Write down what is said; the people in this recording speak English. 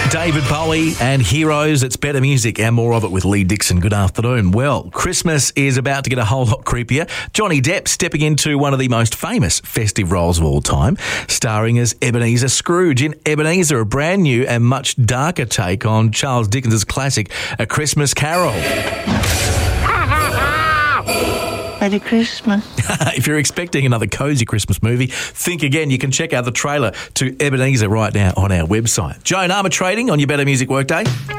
David Bowie and Heroes. It's better music and more of it with Lee Dixon. Good afternoon. Well, Christmas is about to get a whole lot creepier. Johnny Depp stepping into one of the most famous festive roles of all time, starring as Ebenezer Scrooge in Ebenezer, a brand new and much darker take on Charles Dickens' classic A Christmas Carol. Merry Christmas. If you're expecting another cosy Christmas movie, think again. You can check out the trailer to Ebenezer right now on our website. Joan Armour trading on your Better Music Workday.